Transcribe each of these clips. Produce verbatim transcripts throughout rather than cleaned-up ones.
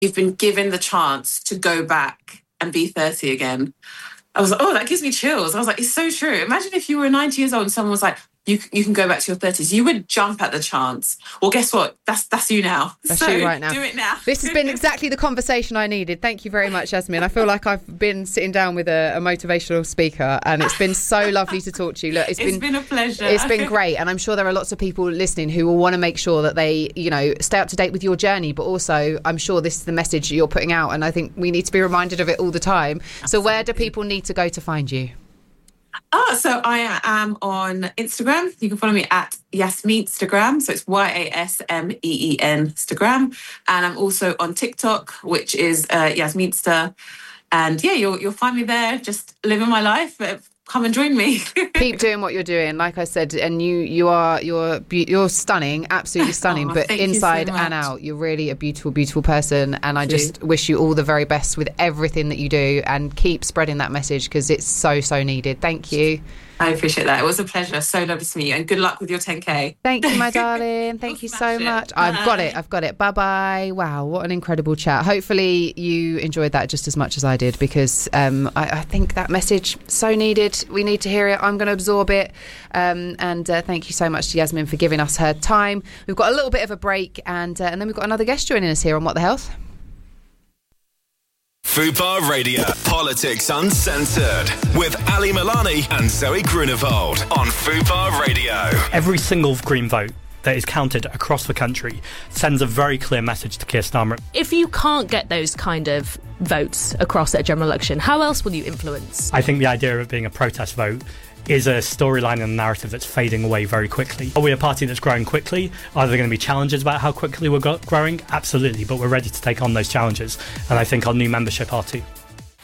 you've been given the chance to go back and be thirty again. I was like, oh, that gives me chills. I was like, it's so true. Imagine if you were ninety years old and someone was like, you you can go back to your thirties. You would jump at the chance. Well, guess what? That's that's you now. That's so you right now. Do it now. This has been exactly the conversation I needed. Thank you very much, Yasmin. I feel like I've been sitting down with a, a motivational speaker, and it's been so lovely to talk to you. Look, it's, it's been, been a pleasure. It's been great, and I'm sure there are lots of people listening who will want to make sure that they, you know, stay up to date with your journey. But also, I'm sure this is the message you're putting out, and I think we need to be reminded of it all the time. Absolutely. So, where do people need to go to find you? Oh, so I am on Instagram. You can follow me at Yasmeenstagram. So it's Y A S M E E N Instagram. And I'm also on TikTok, which is uh, Yasmeensta. And yeah, you'll you'll find me there, just living my life. Come and join me. Keep doing what you're doing, like I said, and you you are you're you're stunning, absolutely stunning. Oh, but inside so and out, you're really a beautiful, beautiful person. And I just wish you all the very best with everything that you do, and keep spreading that message because it's so so needed. Thank you. I appreciate that. It was a pleasure. So lovely to meet you, and good luck with your ten K. Thank you, my darling. Thank you so much. It. I've got it. I've got it. Bye bye. Wow, what an incredible chat. Hopefully you enjoyed that just as much as I did, because um, I, I think that message so needed. We need to hear it. I'm going to absorb it. Um, and uh, thank you so much to Yasmin for giving us her time. We've got a little bit of a break, and uh, and then we've got another guest joining us here on What the Health. Fubar Radio, Politics Uncensored, with Ali Milani and Zoe Grunewald on Fubar Radio. Every single Green vote that is counted across the country sends a very clear message to Keir Starmer. If you can't get those kind of votes across at a general election, how else will you influence? I think the idea of it being a protest vote is a storyline and a narrative that's fading away very quickly. Are we a party that's growing quickly? Are there going to be challenges about how quickly we're go- growing? Absolutely, but we're ready to take on those challenges, and I think our new membership are too.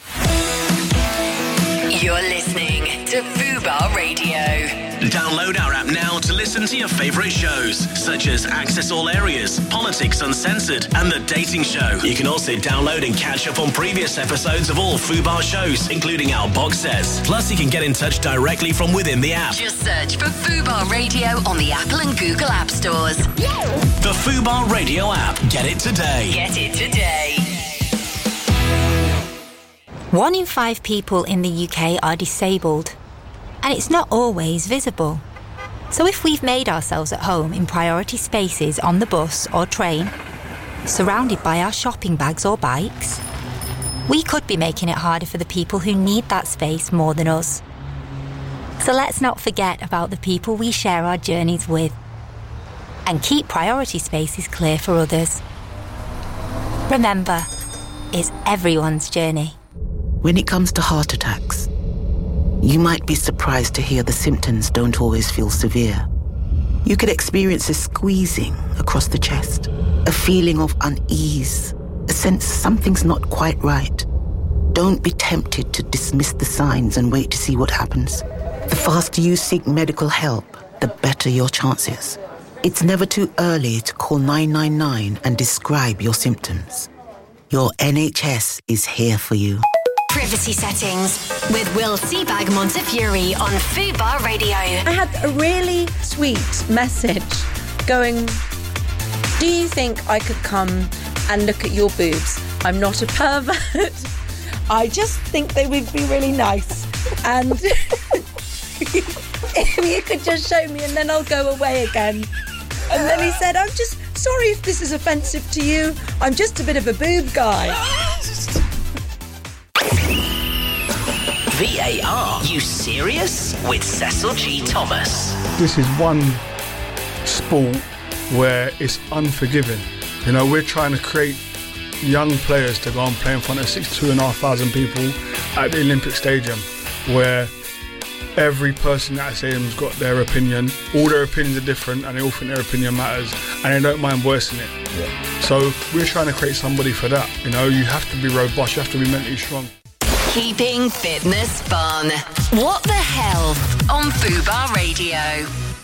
You're listening to Fubar Radio. Download our app now to listen to your favourite shows, such as Access All Areas, Politics Uncensored, and The Dating Show. You can also download and catch up on previous episodes of all Fubar shows, including our box sets. Plus, you can get in touch directly from within the app. Just search for Fubar Radio on the Apple and Google App Stores. The Fubar Radio app. Get it today. Get it today. One in five people in the U K are disabled, and it's not always visible. So if we've made ourselves at home in priority spaces on the bus or train, surrounded by our shopping bags or bikes, we could be making it harder for the people who need that space more than us. So let's not forget about the people we share our journeys with, and keep priority spaces clear for others. Remember, it's everyone's journey. When it comes to heart attacks, you might be surprised to hear the symptoms don't always feel severe. You could experience a squeezing across the chest, a feeling of unease, a sense something's not quite right. Don't be tempted to dismiss the signs and wait to see what happens. The faster you seek medical help, the better your chances. It's never too early to call nine nine nine and describe your symptoms. Your N H S is here for you. Privacy settings with Will Seabag Montefiore on Fubar Radio. I had a really sweet message going, do you think I could come and look at your boobs? I'm not a pervert. I just think they would be really nice. And if you could just show me and then I'll go away again. And then he said, I'm just sorry if this is offensive to you. I'm just a bit of a boob guy. V A R, you serious? With Cecil G. Thomas. This is one sport where it's unforgiving. You know, we're trying to create young players to go and play in front of sixty-two and a half thousand people at the Olympic Stadium, where every person at that stadium's got their opinion. All their opinions are different, and they all think their opinion matters, and they don't mind voicing it. Yeah. So we're trying to create somebody for that. You know, you have to be robust, you have to be mentally strong. Keeping fitness fun. What the Health on Fubar Radio.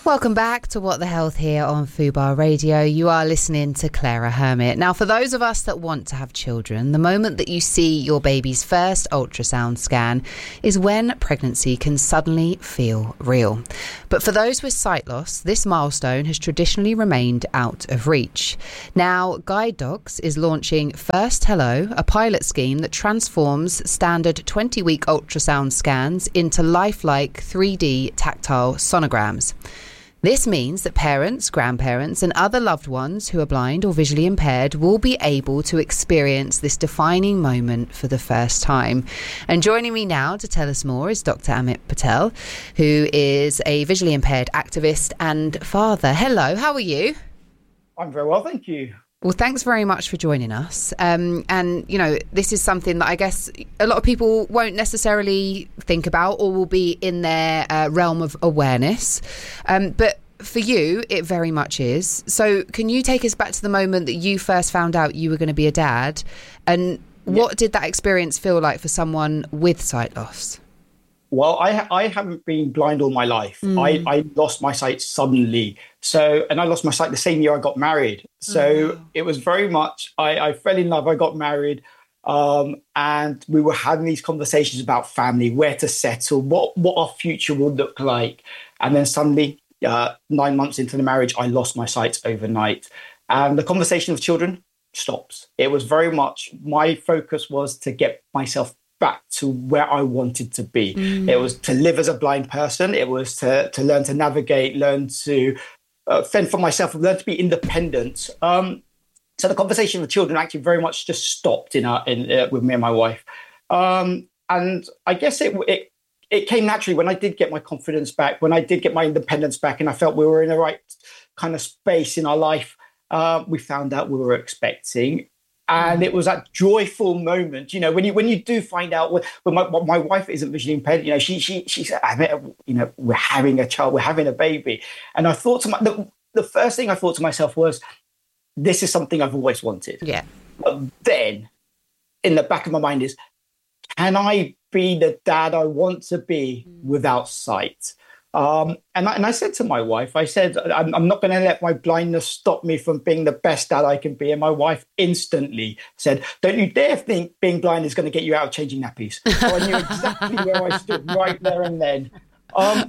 Welcome back to What the Health here on Fubar Radio. You are listening to Clara Hermit. Now, for those of us that want to have children, the moment that you see your baby's first ultrasound scan is when pregnancy can suddenly feel real. But for those with sight loss, this milestone has traditionally remained out of reach. Now, Guide Dogs is launching First Hello, a pilot scheme that transforms standard twenty-week ultrasound scans into lifelike three D tactile sonograms. This means that parents, grandparents and other loved ones who are blind or visually impaired will be able to experience this defining moment for the first time. And joining me now to tell us more is Doctor Amit Patel, who is a visually impaired activist and father. Hello, how are you? I'm very well, thank you. Well, thanks very much for joining us. Um, and, you know, this is something that I guess a lot of people won't necessarily think about or will be in their uh, realm of awareness. Um, but for you, it very much is. So can you take us back to the moment that you first found out you were going to be a dad? And what yeah. did that experience feel like for someone with sight loss? Well, I I haven't been blind all my life. Mm. I, I lost my sight suddenly. So, and I lost my sight the same year I got married. So oh. it was very much, I, I fell in love, I got married, um, and we were having these conversations about family, where to settle, what, what our future would look like. And then suddenly, uh, nine months into the marriage, I lost my sight overnight. And the conversation of children stops. It was very much, my focus was to get myself back to where I wanted to be. Mm. It was to live as a blind person. It was to, to learn to navigate, learn to uh, fend for myself, learn to be independent. Um, so the conversation with children actually very much just stopped in, our, in uh, with me and my wife. Um, and I guess it, it it came naturally when I did get my confidence back, when I did get my independence back, and I felt we were in the right kind of space in our life. Uh, we found out we were expecting. And it was that joyful moment, you know, when you when you do find out when, when my my wife isn't visually impaired, you know, she she she said, I mean, you know, we're having a child, we're having a baby, and I thought to my the, the first thing I thought to myself was, this is something I've always wanted. Yeah. But then, in the back of my mind is, can I be the dad I want to be without sight? Um, and, I, and I said to my wife, I said, I'm, I'm not going to let my blindness stop me from being the best dad I can be. And my wife instantly said, don't you dare think being blind is going to get you out of changing nappies. So I knew exactly where I stood right there and then. Um,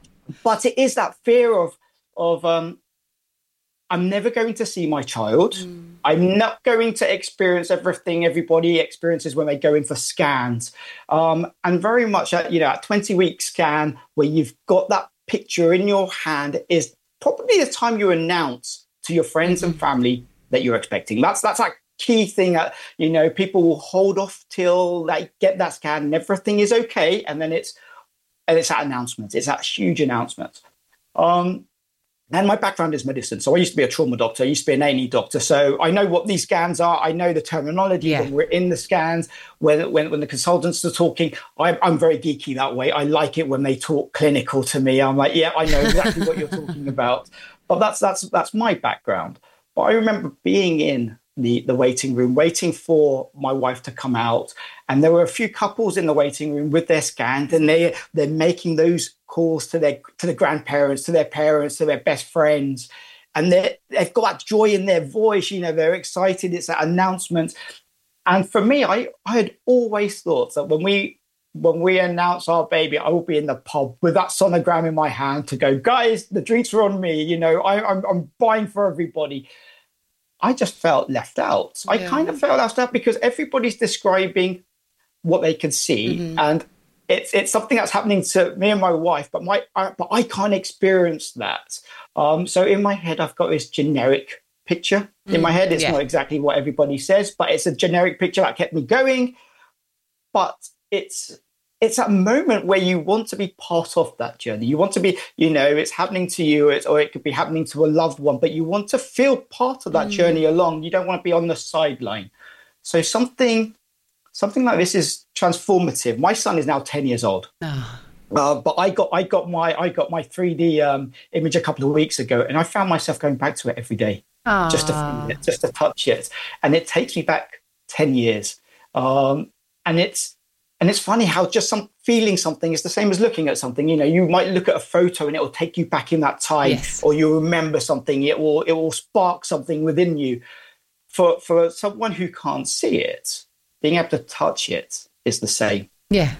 but it is that fear of, of um, I'm never going to see my child. Mm. I'm not going to experience everything everybody experiences when they go in for scans. Um, and very much, at, you know, a twenty-week scan where you've got that picture in your hand is probably the time you announce to your friends mm-hmm. and family that you're expecting. That's that's a key thing that, you know, people will hold off till they get that scan and everything is okay. And then it's, and it's that announcement. It's that huge announcement. Um, And my background is medicine. So I used to be a trauma doctor. I used to be an A and E doctor. So I know what these scans are. I know the terminology yeah. when we're in the scans, when when, when the consultants are talking. I, I'm very geeky that way. I like it when they talk clinical to me. I'm like, yeah, I know exactly what you're talking about. But that's that's that's my background. But I remember being in the, the waiting room, waiting for my wife to come out. And there were a few couples in the waiting room with their scans, and they, they're making those calls to their to the grandparents, to their parents, to their best friends. And they've got that joy in their voice, you know, they're excited. It's that announcement. And for me, I, I had always thought that when we when we announce our baby, I will be in the pub with that sonogram in my hand to go, guys, the drinks are on me. You know, I, I'm, I'm buying for everybody. I just felt left out. Yeah. I kind of felt left out because everybody's describing what they can see. Mm-hmm. And it's it's something that's happening to me and my wife, but my I, but I can't experience that. Um, so in my head, I've got this generic picture. Mm, in my head, it's yeah. not exactly what everybody says, but it's a generic picture that kept me going. But it's it's that moment where you want to be part of that journey. You want to be, you know, it's happening to you, it's, or it could be happening to a loved one, but you want to feel part of that mm. journey along. You don't want to be on the sideline. So something... Something like this is transformative. My son is now ten years old, oh. uh, but I got I got my I got my three D um, image a couple of weeks ago, and I found myself going back to it every day, oh. just to feel it, just to touch it, and it takes me back ten years. Um, and it's And it's funny how just some feeling something is the same as looking at something. You know, you might look at a photo and it will take you back in that time, yes. or you remember something. It will it will spark something within you. For for someone who can't see it, being able to touch it is the same. Yeah.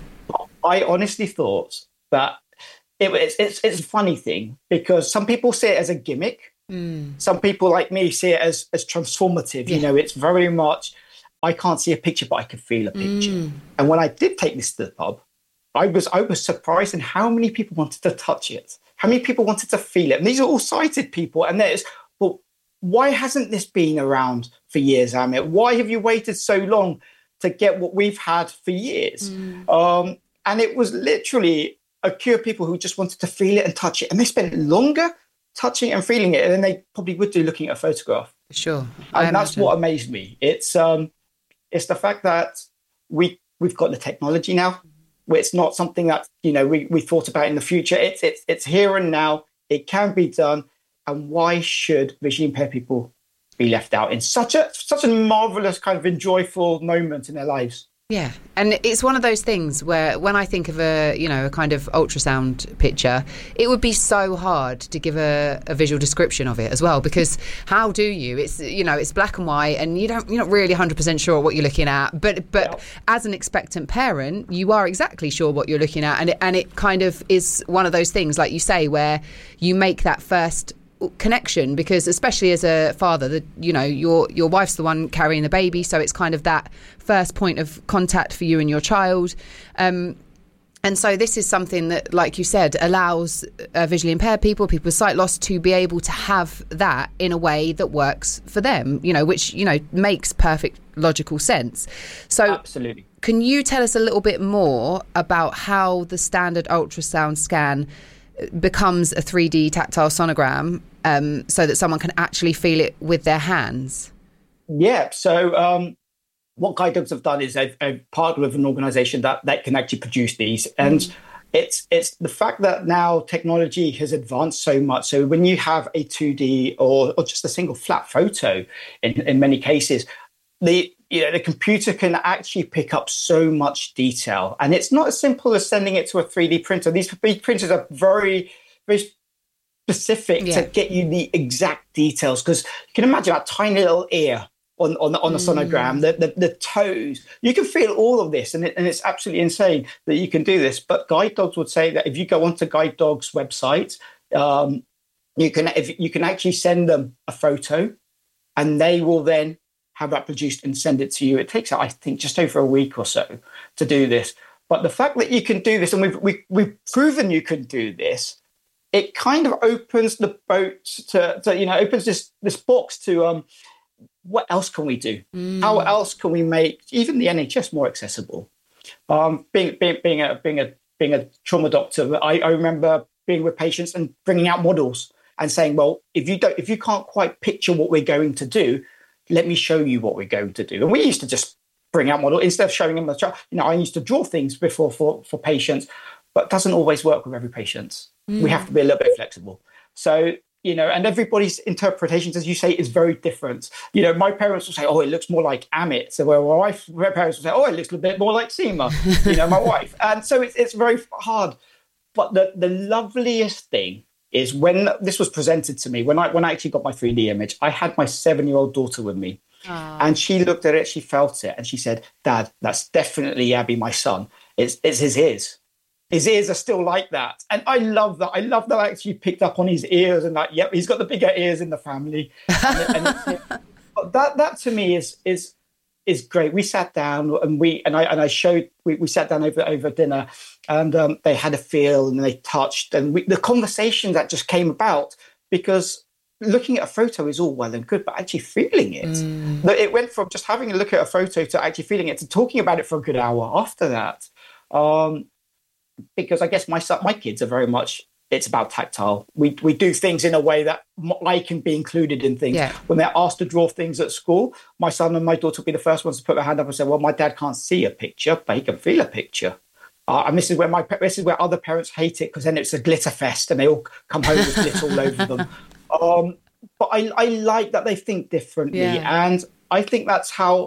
I honestly thought that it, it's it's it's a funny thing because some people see it as a gimmick. Mm. Some people like me see it as as transformative. Yeah. You know, it's very much. I can't see a picture, but I can feel a picture. Mm. And when I did take this to the pub, I was I was surprised in how many people wanted to touch it, how many people wanted to feel it. And these are all sighted people. And there's, well, why hasn't this been around for years, Amit? Why have you waited so long to get what we've had for years? Mm. Um, and it was literally a queue of people who just wanted to feel it and touch it. And they spent longer touching it and feeling it than they probably would do looking at a photograph. Sure. I and that's what amazed me. It's... um. It's the fact that we, we've got the technology now. Where it's not something that, you know, we, we thought about in the future. It's, it's, it's here and now. It can be done. And why should visually impaired people be left out in such a such a marvellous kind of enjoyable moment in their lives? Yeah, and it's one of those things where when I think of a, you know, a kind of ultrasound picture, it would be so hard to give a, a visual description of it as well, because how do you? It's, you know, it's black and white and you don't, you're not really one hundred percent sure what you're looking at. But but yeah. as an expectant parent, you are exactly sure what you're looking at. And it, and it kind of is one of those things, like you say, where you make that first connection, because especially as a father, the, you know, your your wife's the one carrying the baby, so it's kind of that first point of contact for you and your child, um, and so this is something that, like you said, allows uh, visually impaired people, people with sight loss, to be able to have that in a way that works for them, you know, which, you know, makes perfect logical sense. So absolutely. Can you tell us a little bit more about how the standard ultrasound scan becomes a three D tactile sonogram, um, so that someone can actually feel it with their hands? Yeah. So um, what Guide Dogs have done is they've, they've partnered with an organisation that, that can actually produce these. And mm. it's it's the fact that now technology has advanced so much. So when you have a two D or, or just a single flat photo, in, in many cases, the you know, the computer can actually pick up so much detail. And it's not as simple as sending it to a three D printer. These three D printers are very, very specific yeah. to get you the exact details. Because you can imagine that tiny little ear on, on, on a mm. sonogram, the, the, the toes. You can feel all of this. And, it, and it's absolutely insane that you can do this. But Guide Dogs would say that if you go onto Guide Dogs' website, um, you can if you can actually send them a photo, and they will then have that produced and send it to you. It takes, I think, just over a week or so to do this. But the fact that you can do this, and we've we, we've proven you can do this, it kind of opens the boat to, to you know, opens this this box to um, what else can we do? Mm. How else can we make even the N H S more accessible? Um, being being being a being a being a trauma doctor, I, I remember being with patients and bringing out models and saying, well, if you don't, if you can't quite picture what we're going to do, let me show you what we're going to do. And we used to just bring out model instead of showing them the chart. You know, I used to draw things before for, for patients, but it doesn't always work with every patient. Mm. We have to be a little bit flexible. So, you know, and everybody's interpretations, as you say, is very different. You know, my parents will say, oh, it looks more like Amit. So where my wife, my parents will say, oh, it looks a bit more like Seema, you know, my wife. And so it's, it's very hard. But the, the loveliest thing is when this was presented to me, when I when I actually got my three D image, I had my seven-year-old daughter with me. Aww. And she looked at it, she felt it, and she said, Dad, that's definitely Abby, my son. It's, it's his ears. His ears are still like that. And I love that. I love that I actually picked up on his ears and that, yep, he's got the bigger ears in the family. And, and it's, but that, that to me is is is great. We sat down and we and I and I showed we, we sat down over over dinner, and um, they had a feel and they touched, and we, the conversation that just came about, because looking at a photo is all well and good, but actually feeling it, mm. it went from just having a look at a photo to actually feeling it to talking about it for a good hour after that. Um, because I guess my son, my kids are very much, it's about tactile. We we do things in a way that I can be included in things. Yeah. When they're asked to draw things at school, my son and my daughter will be the first ones to put their hand up and say, well, my dad can't see a picture, but he can feel a picture. Uh, and this is where my this is where other parents hate it, because then it's a glitter fest and they all come home with glitter all over them. Um, but I, I like that they think differently. Yeah. And I think that's how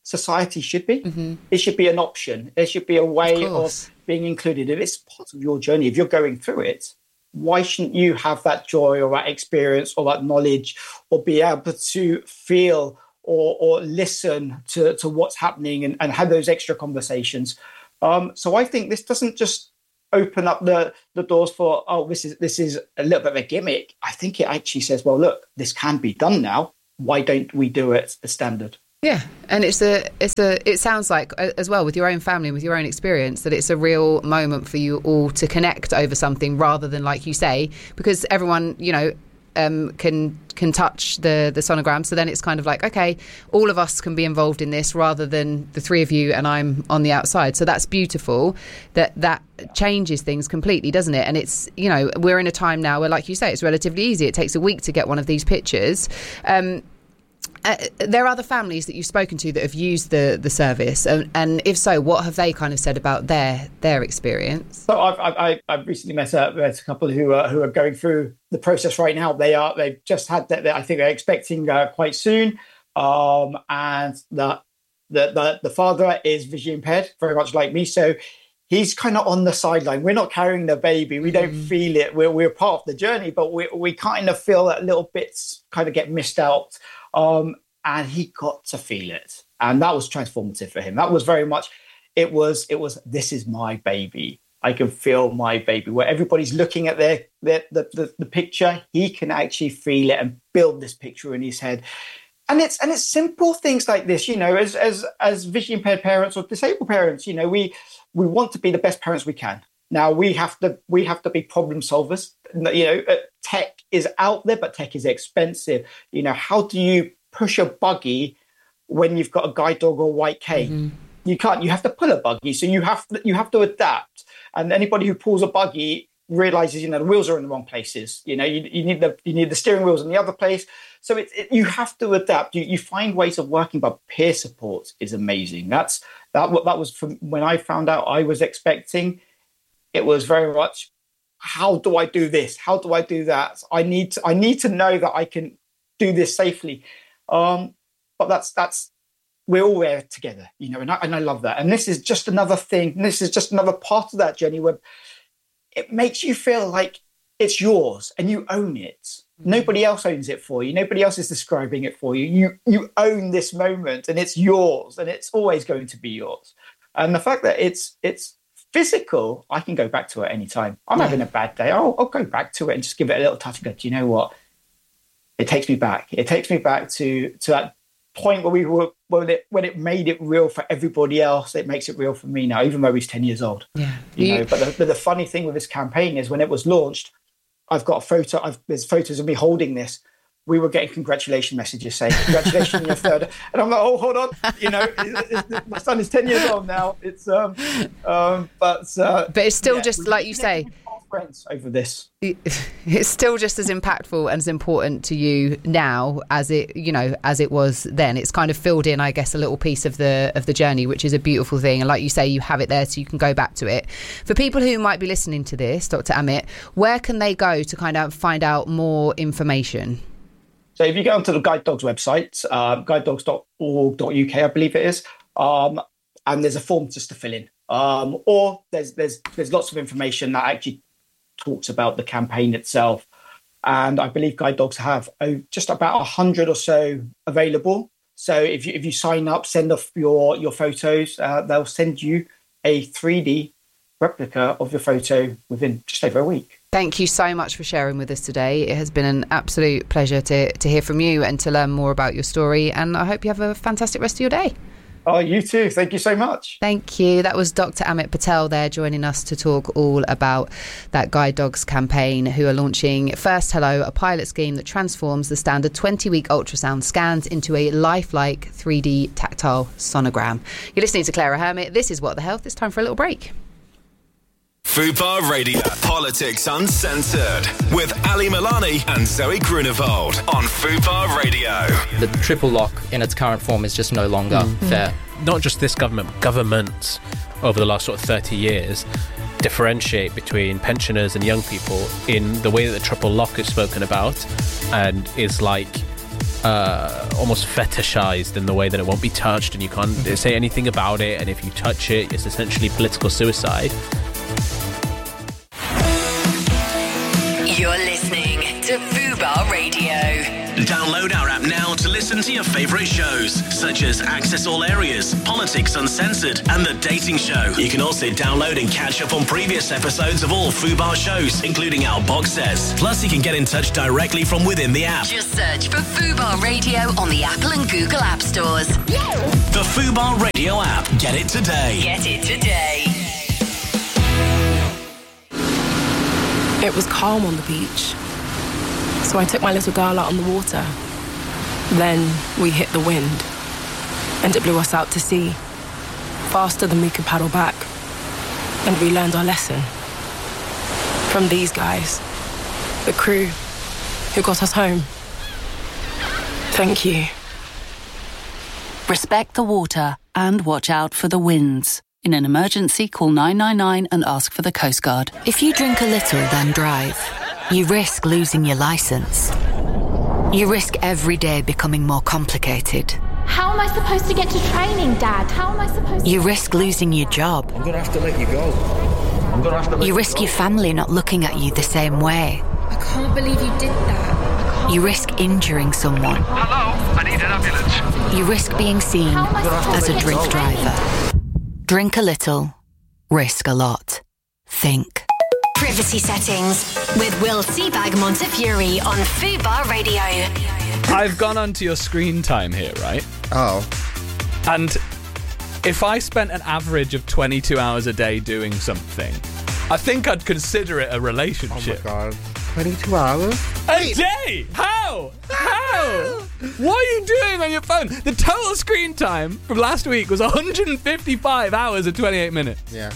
society should be. Mm-hmm. It should be an option. There should be a way of, of being included. If it's part of your journey, if you're going through it, why shouldn't you have that joy or that experience or that knowledge or be able to feel or, or listen to, to what's happening and, and have those extra conversations? Um, so I think this doesn't just open up the, the doors for, oh, this is this is a little bit of a gimmick. I think it actually says, well, look, this can be done now. Why don't we do it as standard? Yeah, and it's a, it's a, it sounds like as well with your own family and with your own experience that it's a real moment for you all to connect over something rather than, like you say, because everyone, you know, um, can can touch the the sonogram. So then it's kind of like, okay, all of us can be involved in this rather than the three of you and I'm on the outside. So that's beautiful. That that changes things completely, doesn't it? And it's, you know, we're in a time now where, like you say, it's relatively easy. It takes a week to get one of these pictures. Um, Uh, there are other families that you've spoken to that have used the the service, and, and if so, what have they kind of said about their their experience? So I've I've, I've recently met a, met a couple who are who are going through the process right now. They are they've just had that. I think they're expecting uh, quite soon, um, and the, the the the father is visually impaired, very much like me. So he's kind of on the sideline. We're not carrying the baby. We don't mm. feel it. We're we're part of the journey, but we we kind of feel that little bits kind of get missed out. Um, and he got to feel it, and that was transformative for him. That was very much, it was, it was, this is my baby. I can feel my baby. Where everybody's looking at their, their the, the the picture, he can actually feel it and build this picture in his head. And it's and it's simple things like this, you know, as as as visually impaired parents or disabled parents, you know, we we want to be the best parents we can. Now we have to we have to be problem solvers. You know, tech is out there, but tech is expensive. You know, how do you push a buggy when you've got a guide dog or a white cane? Mm-hmm. You can't. You have to pull a buggy, so you have to you have to adapt. And anybody who pulls a buggy realizes, you know, the wheels are in the wrong places. You know, you, you need the you need the steering wheels in the other place. So it, it, you have to adapt. You you find ways of working, but peer support is amazing. That's that. That was from when I found out I was expecting. It was very much, how do I do this? How do I do that? I need to, I need to know that I can do this safely. Um, but that's that's we're all there together, you know, and I, and I love that. And this is just another thing. This is just another part of that journey where it makes you feel like it's yours and you own it. Mm-hmm. Nobody else owns it for you. Nobody else is describing it for you. You you own this moment and it's yours and it's always going to be yours. And the fact that it's it's physical, I can go back to it anytime. I'm yeah. having a bad day. I'll, I'll go back to it and just give it a little touch and go, do you know what? It takes me back. It takes me back to, to that point where we were, when it, when it made it real for everybody else, it makes it real for me now, even though he's ten years old. Yeah. You, you know, but the, but the funny thing with this campaign is when it was launched, I've got a photo, I've, there's photos of me holding this. We were getting congratulation messages saying, congratulations on your third. And I'm like, oh, hold on. You know, it, it, my son is ten years old now. It's, um, um, but, uh, but it's still yeah, just like you say, friends over this. It's still just as impactful and as important to you now as it, you know, as it was then. It's kind of filled in, I guess, a little piece of the, of the journey, which is a beautiful thing. And like you say, you have it there so you can go back to it. For people who might be listening to this, Doctor Amit, where can they go to kind of find out more information? So if you go onto the Guide Dogs website, uh, guide dogs dot org dot U K, I believe it is, um, and there's a form just to fill in. Um, or there's there's there's lots of information that actually talks about the campaign itself. And I believe Guide Dogs have oh, just about a hundred or so available. So if you if you sign up, send off your your photos, uh, they'll send you a three D replica of your photo within just over a week. Thank you so much for sharing with us today. It has been an absolute pleasure to, to hear from you and to learn more about your story. And I hope you have a fantastic rest of your day. Oh, you too. Thank you so much. Thank you. That was Doctor Amit Patel there joining us to talk all about that Guide Dogs campaign, who are launching First Hello, a pilot scheme that transforms the standard twenty-week ultrasound scans into a lifelike three D tactile sonogram. You're listening to Clara Hermit. This is What the Health. It's time for a little break. Fubar Radio, Politics Uncensored, with Ali Milani and Zoe Grunewald on Fubar Radio. The triple lock in its current form is just no longer mm-hmm. fair. Not just this government, governments over the last sort of thirty years differentiate between pensioners and young people in the way that the triple lock is spoken about and is like uh, almost fetishized in the way that it won't be touched and you can't say anything about it, and if you touch it, it's essentially political suicide. You're listening to Fubar Radio. Download our app now to listen to your favourite shows, such as Access All Areas, Politics Uncensored, and The Dating Show. You can also download and catch up on previous episodes of all Fubar shows, including our box sets. Plus, you can get in touch directly from within the app. Just search for Fubar Radio on the Apple and Google App Stores. The Fubar Radio app. Get it today. Get it today. It was calm on the beach, so I took my little girl out on the water. Then we hit the wind, and it blew us out to sea, faster than we could paddle back. And we learned our lesson from these guys, the crew who got us home. Thank you. Respect the water and watch out for the winds. In an emergency, call nine nine nine and ask for the Coast Guard. If you drink a little, then drive, you risk losing your licence. You risk every day becoming more complicated. How am I supposed to get to training, Dad? How am I supposed to... You risk losing your job. I'm going to have to let you go. I'm going to have to let You you risk go. your family not looking at you the same way. I can't believe you did that. You risk injuring someone. Hello, I need an ambulance. You risk being seen as a drink driver. Drink a little, risk a lot. Think. Privacy settings with Will Seabag Montefiore on Fubar Radio. I've gone onto your screen time here, right? Oh. And if I spent an average of twenty-two hours a day doing something, I think I'd consider it a relationship. Oh my God. twenty-two hours? A day? How? How? What are you doing on your phone? The total screen time from last week was one hundred fifty-five hours and twenty-eight minutes. Yeah.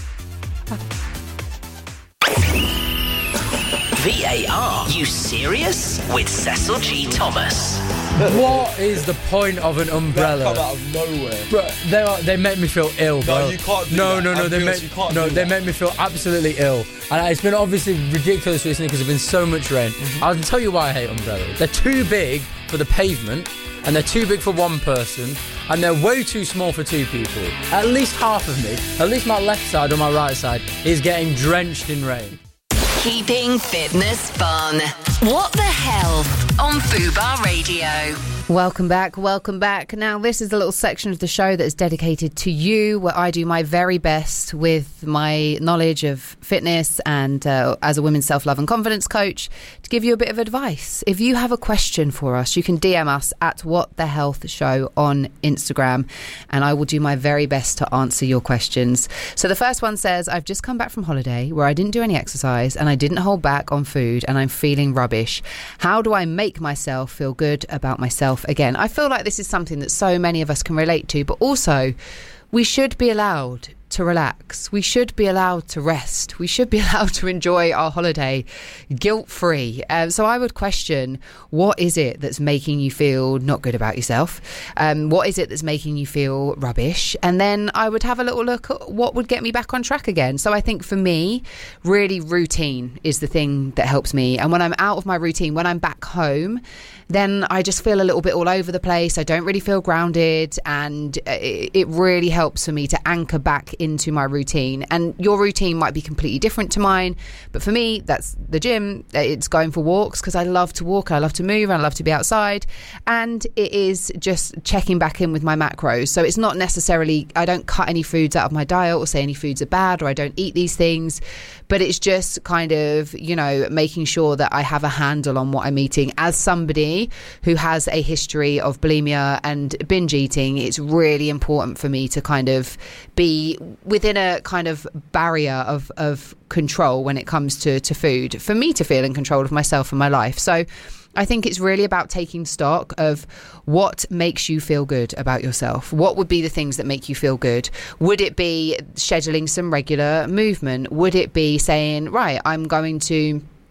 V A R, you serious? With Cecil G. Thomas. What is the point of an umbrella? That come out of nowhere. Bro, they are, they make me feel ill, bro. No, you can't do no, that. No, no, I'm they honest, make you can't no, do they that. make me feel absolutely ill. And it's been obviously ridiculous recently because there's been so much rain. Mm-hmm. I'll tell you why I hate umbrellas. They're too big for the pavement, and they're too big for one person, and they're way too small for two people. At least half of me, at least my left side or my right side, is getting drenched in rain. Keeping fitness fun. What the Health on Fubar Radio. Welcome back, welcome back. Now, this is a little section of the show that is dedicated to you, where I do my very best with my knowledge of fitness and uh, as a women's self-love and confidence coach to give you a bit of advice. If you have a question for us, you can D M us at What the Health Show on Instagram, and I will do my very best to answer your questions. So the first one says, I've just come back from holiday where I didn't do any exercise and I didn't hold back on food and I'm feeling rubbish. How do I make myself feel good about myself again? I feel like this is something that so many of us can relate to, but also we should be allowed to relax. We should be allowed to rest. We should be allowed to enjoy our holiday guilt-free. Um, so I would question, what is it that's making you feel not good about yourself? Um, what is it that's making you feel rubbish? And then I would have a little look at what would get me back on track again. So I think for me, really routine is the thing that helps me. And when I'm out of my routine, when I'm back home, then I just feel a little bit all over the place. I don't really feel grounded, and it, it really helps for me to anchor back into my routine. And your routine might be completely different to mine, but for me, that's the gym. It's going for walks because I love to walk, I love to move, and I love to be outside. And it is just checking back in with my macros. So it's not necessarily, I don't cut any foods out of my diet or say any foods are bad or I don't eat these things, but it's just kind of, you know, making sure that I have a handle on what I'm eating. As somebody who has a history of bulimia and binge eating, it's really important for me to kind of be within a kind of barrier of, of control when it comes to, to food, for me to feel in control of myself and my life. So I think it's really about taking stock of what makes you feel good about yourself. What would be the things that make you feel good? Would it be scheduling some regular movement? Would it be saying, right, I'm going to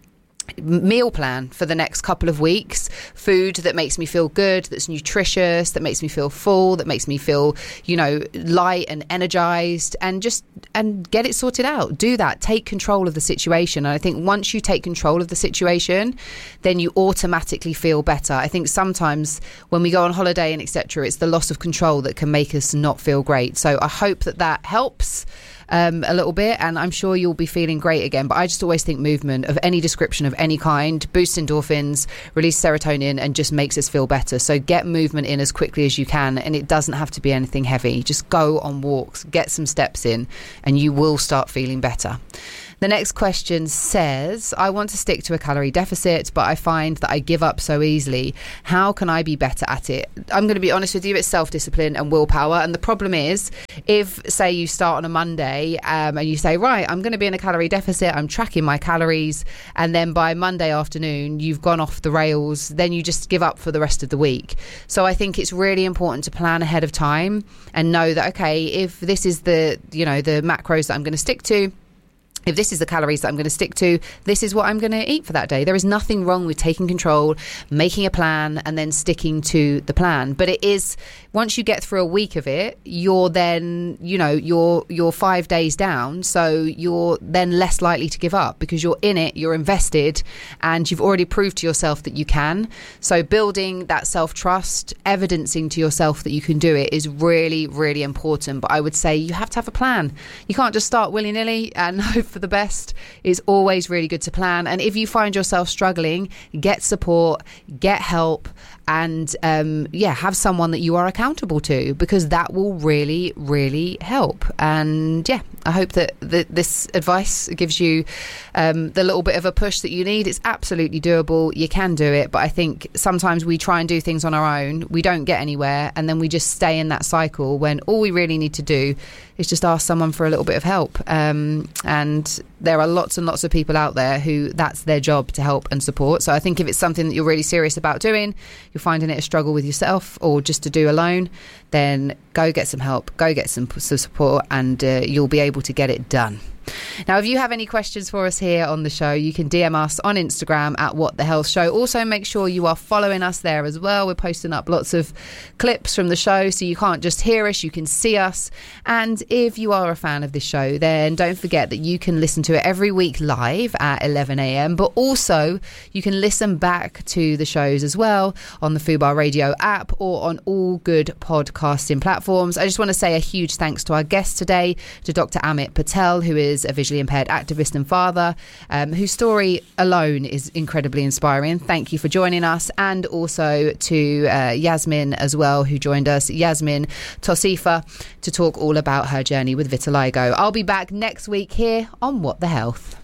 meal plan for the next couple of weeks. Food that makes me feel good, that's nutritious, that makes me feel full, that makes me feel, you know, light and energized, and just and get it sorted out. Do that. Take control of the situation. And I think once you take control of the situation, then you automatically feel better. I think sometimes when we go on holiday and et cetera, it's the loss of control that can make us not feel great. So I hope that that helps Um, a little bit, and I'm sure you'll be feeling great again. But I just always think movement of any description, of any kind, boosts endorphins, release serotonin, and just makes us feel better. So get movement in as quickly as you can, and it doesn't have to be anything heavy. Just go on walks, get some steps in, and you will start feeling better. The next question says, I want to stick to a calorie deficit, but I find that I give up so easily. How can I be better at it? I'm going to be honest with you, it's self-discipline and willpower. And the problem is, if, say, you start on a Monday um, and you say, right, I'm going to be in a calorie deficit, I'm tracking my calories, and then by Monday afternoon, you've gone off the rails, then you just give up for the rest of the week. So I think it's really important to plan ahead of time and know that, okay, if this is the, you know, the macros that I'm going to stick to, if this is the calories that I'm going to stick to, this is what I'm going to eat for that day. There is nothing wrong with taking control, making a plan, and then sticking to the plan. But it is, once you get through a week of it, you're then, you know, you're you're five days down. So you're then less likely to give up because you're in it, you're invested, and you've already proved to yourself that you can. So building that self-trust, evidencing to yourself that you can do it is really, really important. But I would say you have to have a plan. You can't just start willy-nilly and hope for the best. It's always really good to plan. And if you find yourself struggling, get support, get help, and um, yeah, have someone that you are accountable to, because that will really, really help. And yeah, I hope that th- this advice gives you um, the little bit of a push that you need. It's absolutely doable. You can do it. But I think sometimes we try and do things on our own. We don't get anywhere. And then we just stay in that cycle when all we really need to do is just ask someone for a little bit of help. Um, and there are lots and lots of people out there who that's their job to help and support. So I think if it's something that you're really serious about doing, you're finding it a struggle with yourself or just to do alone, then go get some help, go get some, some support, and uh, you'll be able to get it done. Now, if you have any questions for us here on the show, you can D M us on Instagram at What The Health Show. Also, make sure you are following us there as well. We're posting up lots of clips from the show, so you can't just hear us, you can see us. And if you are a fan of this show, then don't forget that you can listen to it every week live at eleven a.m. But also, you can listen back to the shows as well on the Fubar Radio app or on all good podcasting platforms. I just want to say a huge thanks to our guest today, to Doctor Amit Patel, who is a visually impaired activist and father, um, whose story alone is incredibly inspiring. Thank you for joining us. And also to uh, Yasmin as well, who joined us, Yasmin Tosifa, to talk all about her journey with vitiligo. I'll be back next week here on What The Health.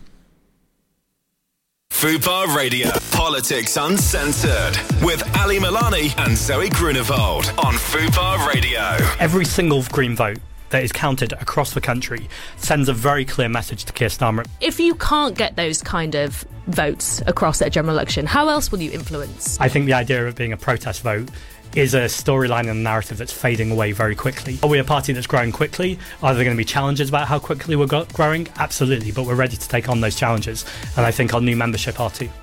Fubar Radio, Politics Uncensored, with Ali Milani and Zoe Grunewald on Fubar Radio. Every single Green vote that is counted across the country sends a very clear message to Keir Starmer. If you can't get those kind of votes across at a general election, how else will you influence? I think the idea of it being a protest vote is a storyline and a narrative that's fading away very quickly. Are we a party that's growing quickly? Are there going to be challenges about how quickly we're go- growing? Absolutely, but we're ready to take on those challenges, and I think our new membership are too.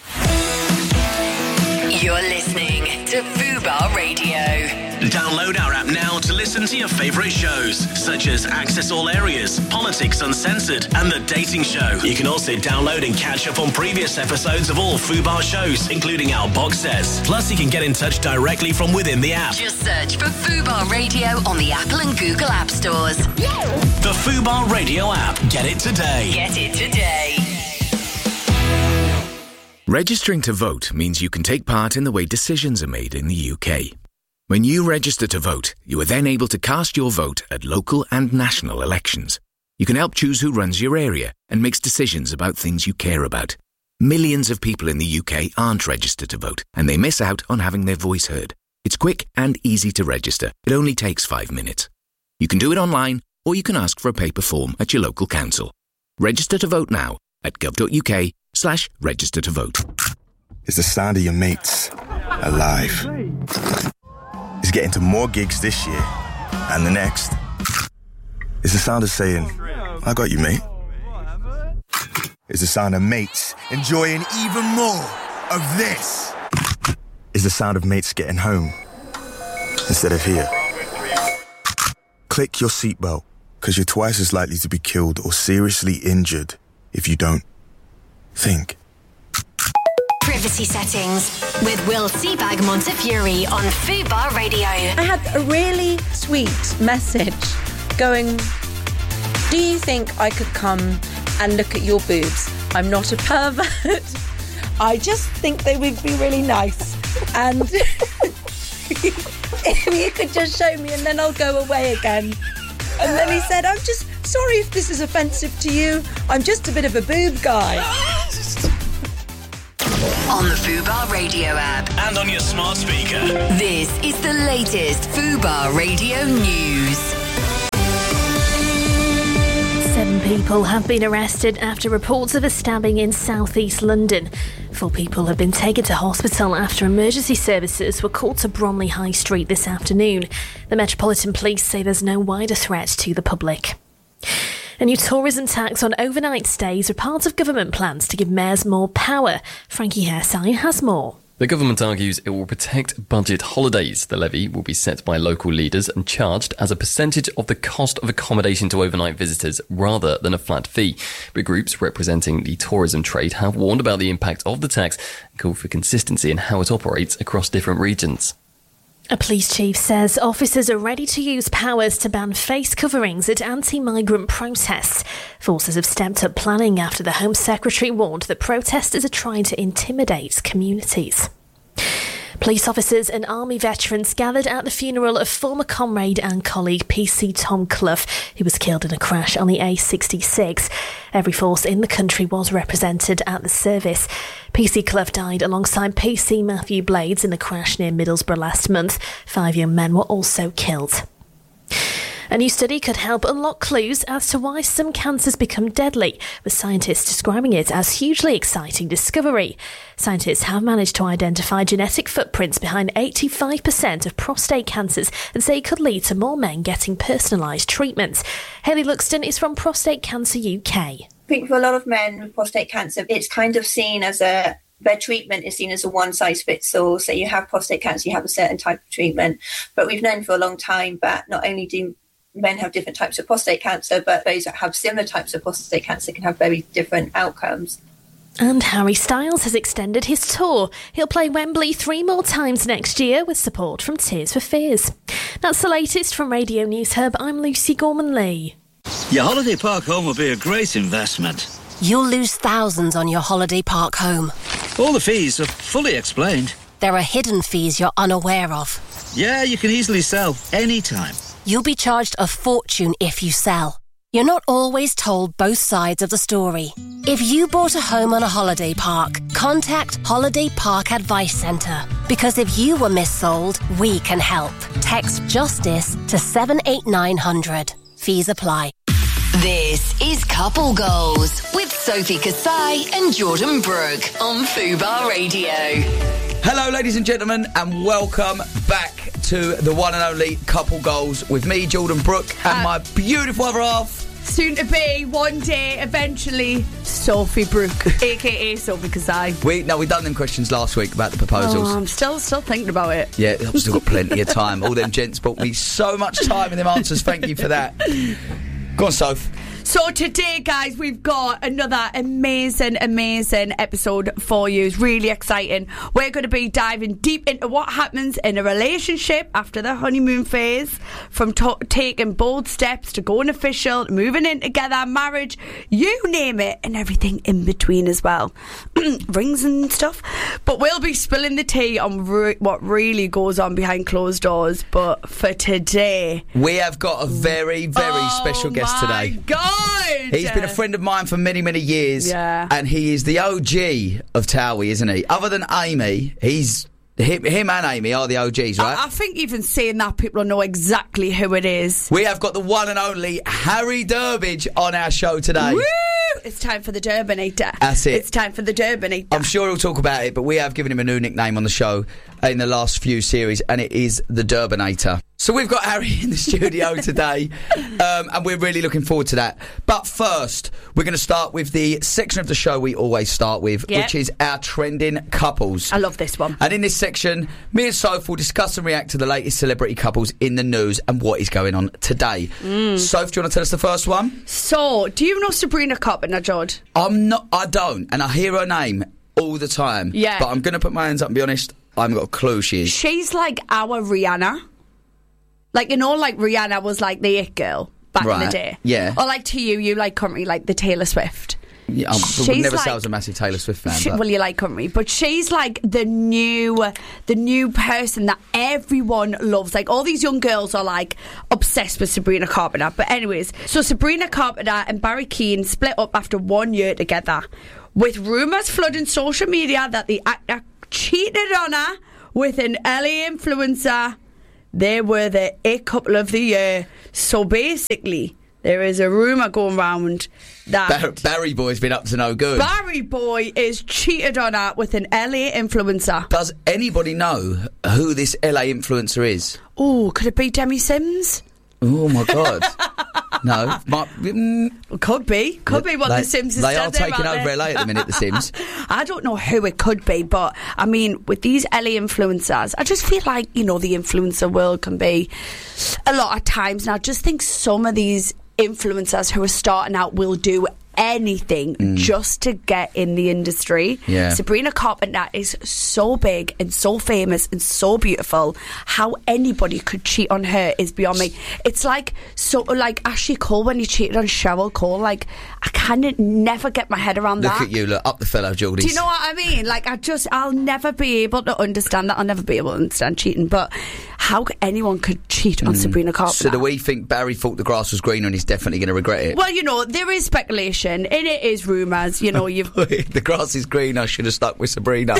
You're listening to Fubar Radio. Download our app now to listen to your favourite shows, such as Access All Areas, Politics Uncensored, and The Dating Show. You can also download and catch up on previous episodes of all Fubar shows, including our box sets. Plus, you can get in touch directly from within the app. Just search for Fubar Radio on the Apple and Google App Stores. The Fubar Radio app. Get it today. Get it today. Registering to vote means you can take part in the way decisions are made in the U K. When you register to vote, you are then able to cast your vote at local and national elections. You can help choose who runs your area and makes decisions about things you care about. Millions of people in the U K aren't registered to vote, and they miss out on having their voice heard. It's quick and easy to register. It only takes five minutes. You can do it online, or you can ask for a paper form at your local council. Register to vote now at gov.uk slash register to vote. It's the sound of your mates alive. It's getting to more gigs this year and the next. It's the sound of saying, I got you, mate. is the sound of mates enjoying even more of this. Is the sound of mates getting home instead of here. Click your seatbelt, because you're twice as likely to be killed or seriously injured if you don't. Think. Privacy settings with Will Seabag Montefiore on Fubar Radio. I had a really sweet message going, do you think I could come and look at your boobs? I'm not a pervert. I just think they would be really nice. And if you could just show me and then I'll go away again. And then he said, I'm just sorry if this is offensive to you. I'm just a bit of a boob guy. On the Fubar Radio app. And on your smart speaker. This is the latest Fubar Radio news. Seven people have been arrested after reports of a stabbing in southeast London. Four people have been taken to hospital after emergency services were called to Bromley High Street this afternoon. The Metropolitan Police say there's no wider threat to the public. A new tourism tax on overnight stays are part of government plans to give mayors more power. Frankie Hairsine has more. The government argues it will protect budget holidays. The levy will be set by local leaders and charged as a percentage of the cost of accommodation to overnight visitors rather than a flat fee. But groups representing the tourism trade have warned about the impact of the tax and called for consistency in how it operates across different regions. A police chief says officers are ready to use powers to ban face coverings at anti-migrant protests. Forces have stepped up planning after the Home Secretary warned that protesters are trying to intimidate communities. Police officers and army veterans gathered at the funeral of former comrade and colleague P C Tom Clough, who was killed in a crash on the A sixty-six. Every force in the country was represented at the service. P C Clough died alongside P C Matthew Blades in a crash near Middlesbrough last month. Five young men were also killed. A new study could help unlock clues as to why some cancers become deadly, with scientists describing it as hugely exciting discovery. Scientists have managed to identify genetic footprints behind eighty-five percent of prostate cancers and say it could lead to more men getting personalised treatment. Hayley Luxton is from Prostate Cancer U K. I think for a lot of men with prostate cancer, it's kind of seen as a their treatment is seen as a one-size-fits-all. So you have prostate cancer, you have a certain type of treatment. But we've known for a long time that not only do men have different types of prostate cancer, but those that have similar types of prostate cancer can have very different outcomes. And Harry Styles has extended his tour. He'll play Wembley three more times next year with support from Tears for Fears. That's the latest from Radio News Hub. I'm Lucy Gorman-Lee. Your holiday park home will be a great investment. You'll lose thousands on your holiday park home. All the fees are fully explained. There are hidden fees you're unaware of. Yeah, you can easily sell anytime. You'll be charged a fortune if you sell. You're not always told both sides of the story. If you bought a home on a holiday park, contact Holiday Park Advice Centre. Because if you were missold, we can help. Text JUSTICE to seven eight nine hundred. Fees apply. This is Couple Goals with Sophie Kasai and Jordan Brooke on Fubar Radio. Hello, ladies and gentlemen, and welcome back to the one and only Couple Goals with me, Jordan Brooke, and uh, my beautiful other half. Soon to be, one day, eventually, Sophie Brooke, a k a. Sophie Kasai. We, no, we done them questions last week about the proposals. Oh, I'm still still thinking about it. Yeah, I've still got plenty of time. All them gents bought me so much time in them answers. Thank you for that. Go on, Soph. So today, guys, we've got another amazing, amazing episode for you. It's really exciting. We're going to be diving deep into what happens in a relationship after the honeymoon phase, from to- taking bold steps to going official, moving in together, marriage, you name it, and everything in between as well. Rings and stuff. But we'll be spilling the tea on re- what really goes on behind closed doors. But for today, we have got a very, very oh special guest today. Oh my God! He's been a friend of mine for many, many years. Yeah. And he is the O G of Towie, isn't he? Other than Amy, he's him, him and Amy are the O Gs, right? I, I think even saying that, people know exactly who it is. We have got the one and only Harry Durbidge on our show today. Woo! It's time for the Durbinator. That's it. It's time for the Durbinator. I'm sure he'll talk about it, but we have given him a new nickname on the show. in the last few series, and it is the Durbanator. So we've got Harry in the studio today, um, and we're really looking forward to that. But first, we're going to start with the section of the show we always start with, Yep. which is our trending couples. I love this one. And in this section, me and Soph will discuss and react to the latest celebrity couples in the news and what is going on today. Mm. Soph, do you want to tell us the first one? So, do you know Sabrina Carpenter, George? I'm not. I don't, and I hear her name all the time. Yeah. But I'm going to put my hands up and be honest. I haven't got a clue who she is. She's like our Rihanna. Like, you know, like Rihanna was like the it girl back in Right, the day. yeah. Or like to you, you like country, like the Taylor Swift. Yeah, I would She's never like- say I was a massive Taylor Swift fan. She, but well, you like country, but she's like the new, the new person that everyone loves. Like all these young girls are like obsessed with Sabrina Carpenter. But anyways, so Sabrina Carpenter and Barry Keane split up after one year together, with rumours flooding social media that the actor cheated on her with an L A influencer. They were the it couple of the year. So basically, there is a rumour going round that Bar- Barry Boy's been up to no good. Barry Boy is cheated on her with an L A influencer. Does anybody know who this L A influencer is? Oh, could it be Demi Sims? Oh my God. No. Might, mm, Could be. Could be what they, the Sims is They are standing taking right over there. L A at the minute, the Sims. I don't know who it could be, but I mean, with these L A influencers, I just feel like, you know, the influencer world can be a lot of times. And I just think some of these influencers who are starting out will do anything Mm. just to get in the industry. Yeah. Sabrina Carpenter is so big and so famous and so beautiful. How anybody could cheat on her is beyond me. It's like so like Ashley Cole when he cheated on Cheryl Cole. Like I kind of never get my head around Look that. at you, look up the fellow Geordies. Do you know what I mean? Like, I just, I'll never be able to understand that. I'll never be able to understand cheating. But how c- anyone could cheat on Sabrina Carpenter? So do we think Barry thought the grass was greener and he's definitely going to regret it? Well, you know, there is speculation and it is rumours. You know, you've. The grass is greener, I should have stuck with Sabrina.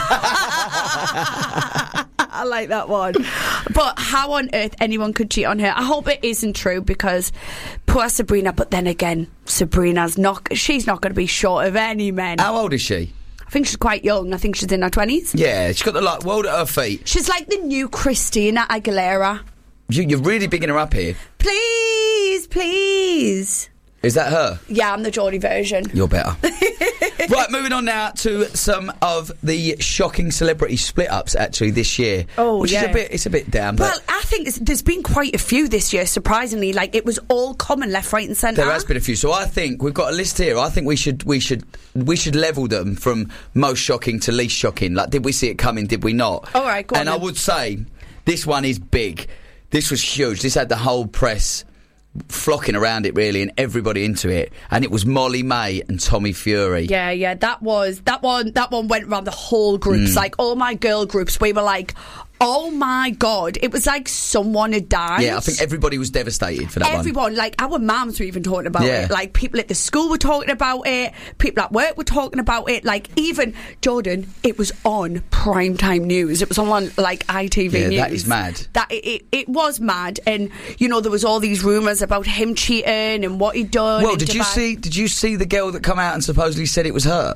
I like that one. But how on earth anyone could cheat on her? I hope it isn't true because poor Sabrina. But then again, Sabrina's not. She's not going to be short of any men. How old is she? I think she's quite young. I think she's in her twenties. Yeah, she's got the like, world at her feet. She's like the new Christina Aguilera. You, you're really bigging her up here. Please, please. Is that her? Yeah, I'm the Geordie version. You're better. Right, moving on now to some of the shocking celebrity split-ups actually this year. Oh, which yeah. is a bit, it's a bit down. But Well, I think it's, there's been quite a few this year, surprisingly. Like, it was all common left, right and centre. there has been a few. So I think we've got a list here. I think we should we should we should level them from most shocking to least shocking. Like, did we see it coming? Did we not? All right, go on And I then. would say this one is big. This was huge. This had the whole press flocking around it really, and everybody into it. And it was Molly May and Tommy Fury. Yeah, yeah, that was that one. That one went around the whole groups, Mm. like all my girl groups. We were like, "Oh my god!" It was like someone had died. Yeah, I think everybody was devastated for that one. Everyone, like our mums were even talking about Yeah. it. Like people at the school were talking about it. People at work were talking about it. Like even Jordan, it was on primetime news. It was on like I T V Yeah, news. that is mad. That it, it, it was mad, and you know there was all these rumours about him cheating and what he'd done. Well, in did you Dubai. see? Did you see the girl that come out and supposedly said it was her?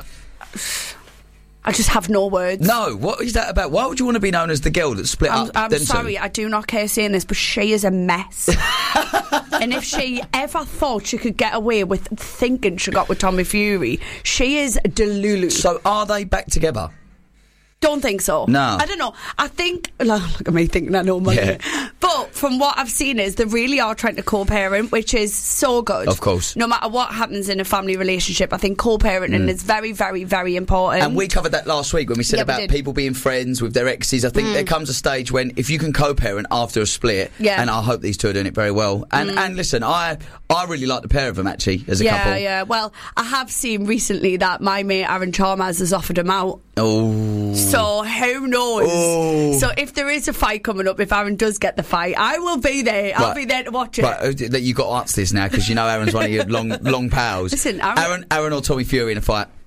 I just have no words. No, what is that about? Why would you want to be known as the girl that split I'm, up? I'm them two? sorry, I do not care saying this, but she is a mess. And if she ever thought she could get away with thinking she got with Tommy Fury, she is delulu. So are they back together? Don't think so. No. I don't know. I think, look at me thinking I know, Yeah. but from what I've seen is they really are trying to co-parent, which is so good. Of course. No matter what happens in a family relationship, I think co-parenting Mm. is very, very, very important. And we covered that last week when we said Yeah, we about did. people being friends with their exes. I think Mm. there comes a stage when if you can co-parent after a split, Yeah. and I hope these two are doing it very well. And Mm. and listen, I I really like the pair of them actually as a yeah, couple. yeah. Well, I have seen recently that my mate Aaron Chalmers has offered him out. Oh. So who knows? Oh. So if there is a fight coming up, if Aaron does get the fight, I will be there. I'll Right. be there to watch it. Right, uh, that you've got to answer this now because you know Aaron's one of your long long pals. Listen, Aaron- Aaron, Aaron or Tommy Fury in a fight?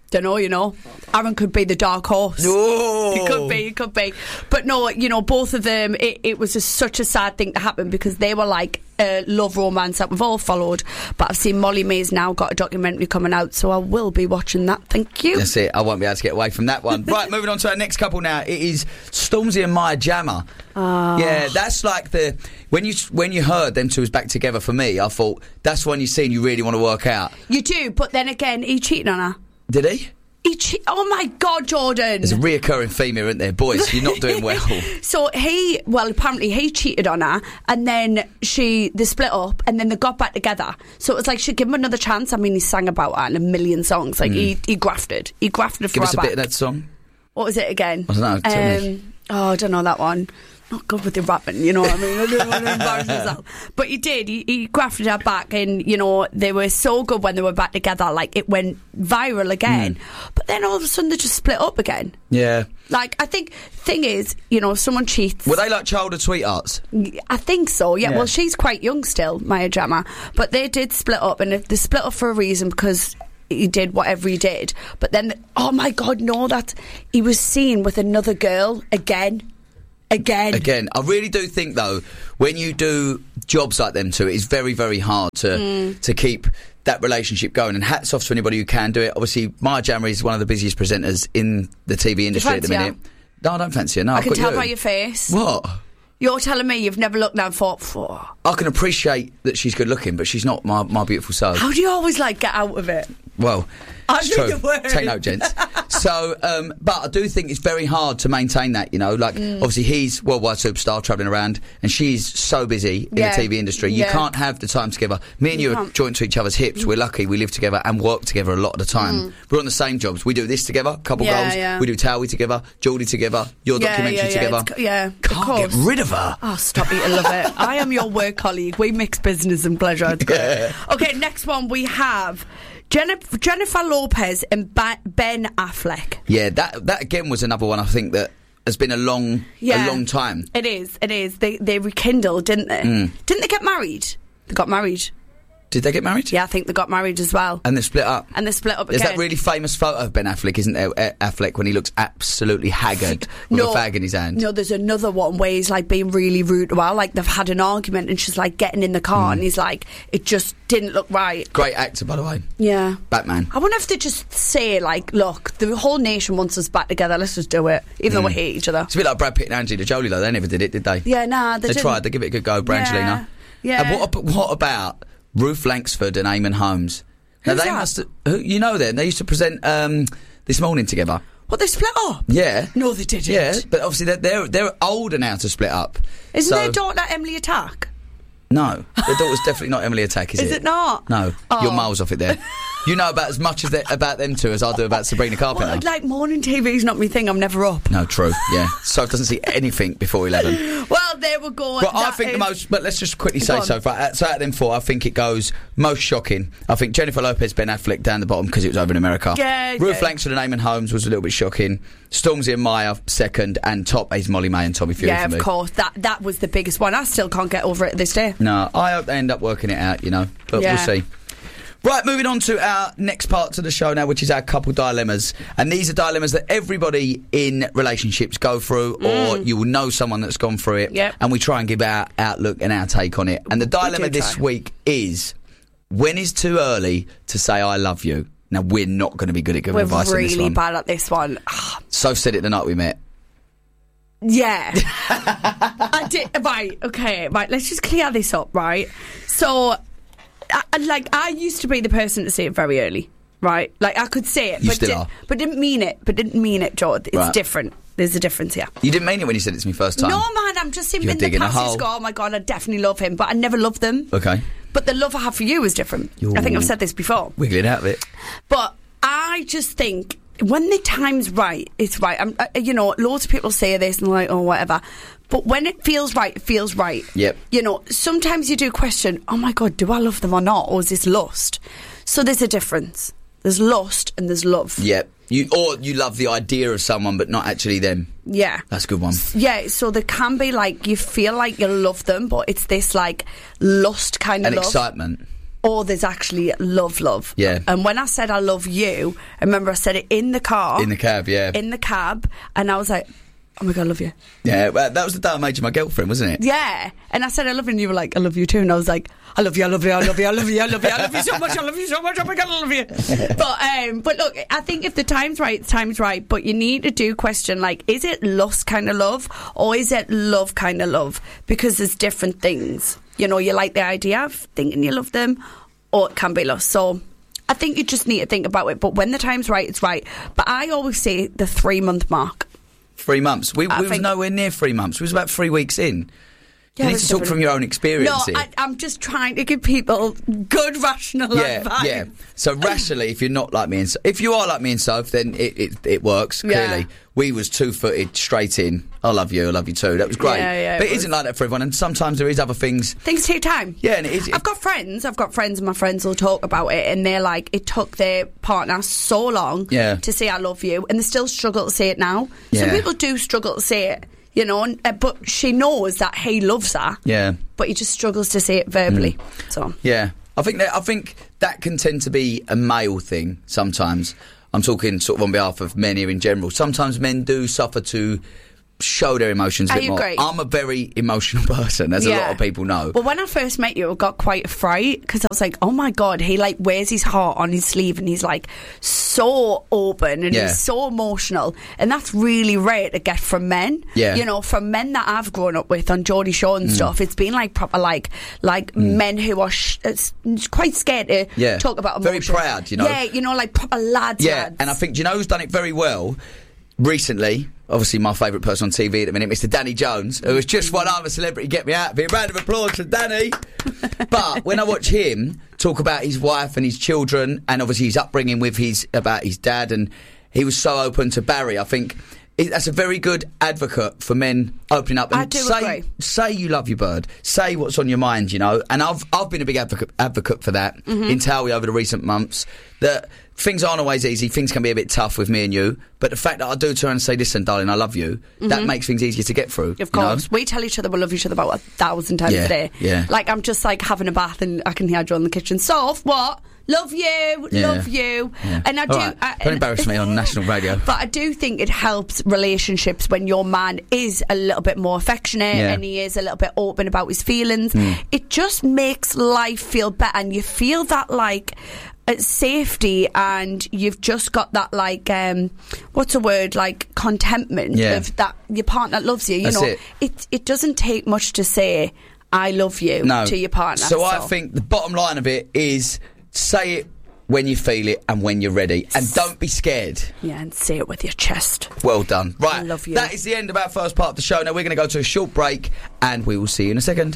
Don't know, you know. Aaron could be the dark horse. No. He could be, he could be. But no, you know, both of them, it, it was just such a sad thing to happen because they were like a love romance that we've all followed. But I've seen Molly May's now got a documentary coming out, so I will be watching that. Thank you. That's it. I won't be able to get away from that one. Right, moving on to our next couple now. It is Stormzy and Maya Jama. Oh. Yeah, that's like the... When you when you heard them two was back together, for me, I thought, that's one you see and you really want to work out. You do, but then again, he cheated on her. Did he? He che- oh my God, Jordan. There's a reoccurring theme here, isn't there? Boys, you're not doing well. So he, well, apparently he cheated on her, and then she, they split up, and then they got back together. So it was like she'd give him another chance. I mean, he sang about her in a million songs. Like, mm. he, he grafted. He grafted for Give her us a back. bit of that song. What was it again? I don't know, tell um, me. Oh, I don't know that one. Not good with the rapping, you know what I mean? I don't want to embarrass myself. But he did. He, he grafted her back, and, you know, they were so good when they were back together. Like, it went viral again. Mm. But then all of a sudden they just split up again. Yeah. Like, I think, thing is, you know, someone cheats. Were they like childhood sweethearts? I think so, yeah. Yeah. Well, she's quite young still, Maya Jama. But they did split up, and they split up for a reason because he did whatever he did. But then, oh my God, no, that he was seen with another girl again. Again. Again. I really do think, though, when you do jobs like them two, it's very, very hard to mm. to keep that relationship going. And hats off to anybody who can do it. Obviously, Maya Jama is one of the busiest presenters in the T V industry at the minute. Her? No, I don't fancy her. No, I I've can got tell you. by your face. What? You're telling me you've never looked down and thought, for. I can appreciate that she's good looking, but she's not my, my beautiful soul. How do you always, like, get out of it? Well, I it's true. Take note, gents. So, um, but I do think it's very hard to maintain that, you know. Like, mm. obviously, he's worldwide superstar travelling around, and she's so busy in yeah. the T V industry. You yeah. can't have the time together. Me and you, you are joined to each other's hips. Mm. We're lucky. We live together and work together a lot of the time. Mm. We're on the same jobs. We do this together, couple yeah, goals. Yeah. We do Towie together, Geordie together, your yeah, documentary yeah, yeah. together. It's, yeah, can't get rid of her. Oh, stop it. I love it. I am your work colleague. We mix business and pleasure. It's great. Yeah. Okay, next one we have Jennifer, Jennifer Lopez and ba- Ben Affleck. Yeah, that that again was another one I think that has been a long, yeah, a long time. It is, it is. They they rekindled, didn't they? Mm. Didn't they get married? They got married. Did they get married? Yeah, I think they got married as well. And they split up. And they split up There's again. that really famous photo of Ben Affleck, isn't there? Affleck when he looks absolutely haggard with no, a fag in his hand. No, there's another one where he's like being really rude. Well, like they've had an argument and she's like getting in the car mm. and he's like, it just didn't look right. Great actor, by the way. Yeah. Batman. I wonder if they just say like, look, the whole nation wants us back together. Let's just do it, even mm. though we hate each other. It's a bit like Brad Pitt and Angelina Jolie, though. They never did it, did they? Yeah, nah, they, they didn't. tried. They give it a good go, Brangelina. Yeah. And what, what about Ruth Langsford and Eamon Holmes? Now Who's they that? must have, who, you know them. They used to present um, This Morning together. What, they split up? Yeah. No, they didn't. Yeah, but obviously they're they're, they're older now to split up. Isn't so, their daughter Emily Attack? No, their daughter's definitely not Emily Attack, is, is it? Is it not? No, oh. You're miles off it there. You know about as much of the, about them two as I do about Sabrina Carpenter. Well, like morning T V's not my thing. I'm never up. No, true. Yeah, so doesn't see anything before eleven. Well, there we go. Well, I that think is... the most. But let's just quickly say so. Far, so out of them four, I think it goes most shocking. I think Jennifer Lopez, Ben Affleck down the bottom because it was over in America. Yeah. Ruth yeah. Langsford and Eamon Holmes was a little bit shocking. Stormzy and Maya second, and top is Molly May and Tommy Fury. Yeah, for me. of course. That that was the biggest one. I still can't get over it this day. No, I hope they end up working it out. You know, but yeah. we'll see. Right, moving on to our next part of the show now, which is our couple dilemmas. And these are dilemmas that everybody in relationships go through, mm. or you will know someone that's gone through it. Yep. And we try and give our outlook and our take on it. And the dilemma this week is, when is too early to say I love you? Now, we're not going to be good at giving we're advice on this one. We're really bad at this one. So said it the night we met. Yeah. I did. Right, okay, right, let's just clear this up, right? So... I, like I used to be the person to say it very early, right? Like I could say it, you but, still did, are. but didn't mean it. But didn't mean it, George. It's right. different. There's a difference here. You didn't mean it when you said it to me first time. No, man. I'm just in, You're in the digging a past. You hole. go, oh my god, I definitely love him, but I never loved them. Okay. But the love I have for you is different. You're I think I've said this before. Wiggling out of it. But I just think when the time's right, it's right. I'm, uh, you know, loads of people say this and they're like, oh, whatever. But when it feels right, it feels right. Yep. You know, sometimes you do question, oh my God, do I love them or not? Or is this lust? So there's a difference. There's lust and there's love. Yep. You Or you love the idea of someone but not actually them. Yeah. That's a good one. Yeah, so there can be like, you feel like you love them, but it's this like lust kind of and love. excitement. or there's actually love, love. Yeah. And when I said I love you, I remember I said it in the car. In the cab, yeah. In the cab, and I was like, oh my God, I love you. Yeah, well, that was the day I made you my girlfriend, wasn't it? Yeah. And I said I love you, and you were like, I love you too. And I was like, I love you, I love you, I love you, I love you, I love you, I love you so much, I love you so much, oh my God, I love you. But um, but look, I think if the time's right, the time's right. But you need to do question, like, is it lust kind of love, or is it love kind of love? Because there's different things. You know, you like the idea of thinking you love them, or it can be lust. So I think you just need to think about it. But when the time's right, it's right. But I always say the three-month mark. Three months. We, we was think- nowhere near three months. We was about three weeks in. Yeah, you need it's to talk different. from your own experience. No, here. I, I'm just trying to give people good, rational yeah, advice. yeah. So rationally, if you're not like me and so- if you are like me and Soph, then it, it, it works, clearly. Yeah. We was two-footed straight in. I love you, I love you too. That was great. Yeah, yeah, but it it isn't like that for everyone, and sometimes there is other things. Things take time. Yeah, and it is. I've got friends, I've got friends, and my friends will talk about it, and they're like, it took their partner so long Yeah. to say I love you, and they still struggle to say it now. Yeah. Some people do struggle to say it, you know, and, uh, but she knows that he loves her, Yeah. but he just struggles to say it verbally. So Yeah, I think that I think that can tend to be a male thing sometimes. I'm talking sort of on behalf of men here in general. Sometimes men do suffer to show their emotions a I bit more. agree. I'm a very emotional person, as a lot Yeah. of people know. Well, when I first met you, I got quite a fright because I was like, oh my God, he like wears his heart on his sleeve and he's like so open and Yeah. he's so emotional. And that's really rare to get from men. Yeah. You know, from men that I've grown up with on Geordie Shore and Mm. stuff, it's been like proper like like men who are sh- it's quite scared to Yeah. talk about Very emotions. proud, you know. Yeah, you know, like proper lads. Yeah, lads. and I think, do you know who's done it very well recently? Obviously, my favourite person on T V at the minute, Mister Danny Jones, who has just won I'm a Celebrity, Get Me Out. Be a round of applause for Danny. But when I watch him talk about his wife and his children, and obviously his upbringing with his about his dad, and he was so open to Barry, I think it, that's a very good advocate for men opening up and I do say agree. say you love your bird, say what's on your mind, you know. And I've I've been a big advocate advocate for that Mhm. in Towie over the recent months. That things aren't always easy, things can be a bit tough with me and you, but the fact that I do turn and say, listen, darling, I love you, that Mhm. makes things easier to get through. Of you course. know? We tell each other we love each other about a thousand times Yeah, a day. yeah. Like, I'm just like having a bath and I can hear Joe in the kitchen. Soph, what? Love you, Yeah. love you. Yeah. And I do. All right, I, don't embarrass me on national radio. But I do think it helps relationships when your man is a little bit more affectionate Yeah. and he is a little bit open about his feelings. Mm. It just makes life feel better, and you feel that like uh, safety, and you've just got that like um, what's a word like contentment Yeah. of that your partner loves you. You That's know, it. it it doesn't take much to say I love you No. to your partner. So, I think the bottom line of it is say it when you feel it and when you're ready, and don't be scared. Yeah, and say it with your chest. Well done. Right, I love you. that is the end of our first part of the show. Now we're going to go to a short break, and we will see you in a second.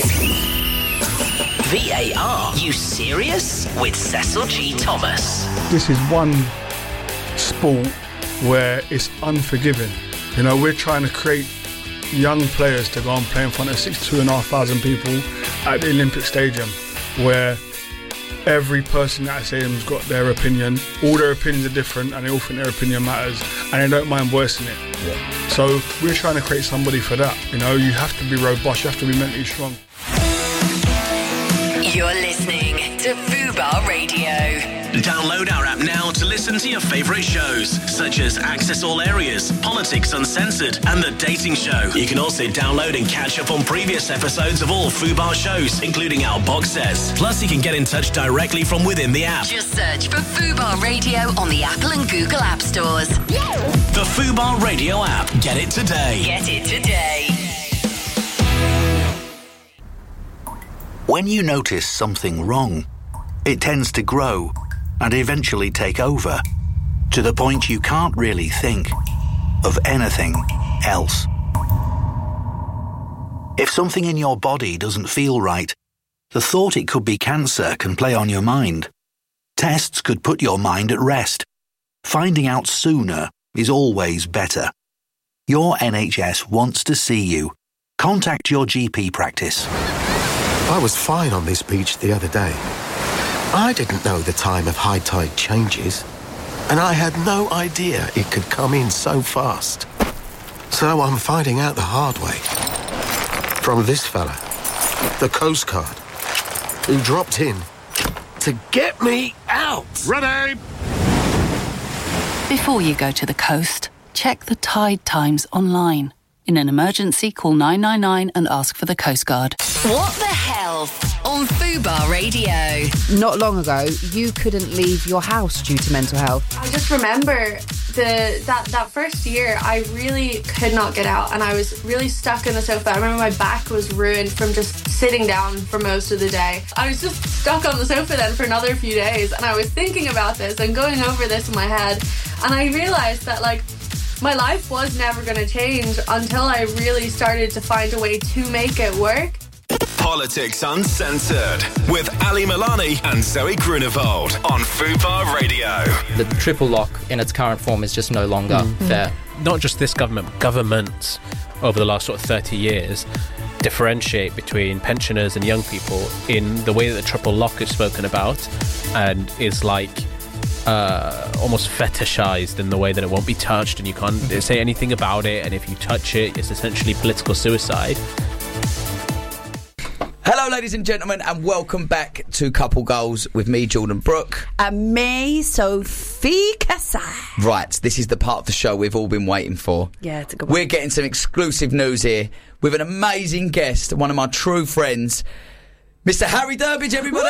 V A R, you serious? With Cecil G. Thomas. This is one sport where it's unforgiving. You know, we're trying to create young players to go and play in front of sixty-two and a half thousand people at the Olympic Stadium, where every person at that stadium's got their opinion. All their opinions are different, and they all think their opinion matters, and they don't mind voicing it. Yeah. So we're trying to create somebody for that. You know, you have to be robust, you have to be mentally strong. You're listening to Fubar Radio. Download our app now to listen to your favourite shows, such as Access All Areas, Politics Uncensored, and The Dating Show. You can also download and catch up on previous episodes of all Fubar shows, including our box sets. Plus, you can get in touch directly from within the app. Just search for Fubar Radio on the Apple and Google App Stores. The Fubar Radio app. Get it today. Get it today. When you notice something wrong, it tends to grow and eventually take over, to the point you can't really think of anything else. If something in your body doesn't feel right, the thought it could be cancer can play on your mind. Tests could put your mind at rest. Finding out sooner is always better. Your N H S wants to see you. Contact your G P practice. I was fine on this beach the other day. I didn't know the time of high tide changes, and I had no idea it could come in so fast. So I'm finding out the hard way. From this fella, the Coast Guard, who dropped in to get me out. Ready? Before you go to the coast, check the tide times online. In an emergency, call nine nine nine and ask for the Coast Guard. What the Health on Fubar Radio. Not long ago, you couldn't leave your house due to mental health. I just remember the that, that first year, I really could not get out and I was really stuck in the sofa. I remember my back was ruined from just sitting down for most of the day. I was just stuck on the sofa then for another few days and I was thinking about this and going over this in my head, and I realised that, like, my life was never going to change until I really started to find a way to make it work. Politics Uncensored with Ali Milani and Zoe Grunewald on Fubar Radio. The triple lock in its current form is just no longer Mm. there. Not just this government, but governments over the last sort of thirty years differentiate between pensioners and young people in the way that the triple lock is spoken about and is like uh, almost fetishized in the way that it won't be touched and you can't say anything about it, and if you touch it, it's essentially political suicide. Hello, ladies and gentlemen, and welcome back to Couple Goals with me, Jordan Brooke. And me, Sophie Kasai. Right, this is the part of the show we've all been waiting for. Yeah, it's a good one. We're getting some exclusive news here with an amazing guest, one of my true friends, Mister Harry Durbidge, everybody.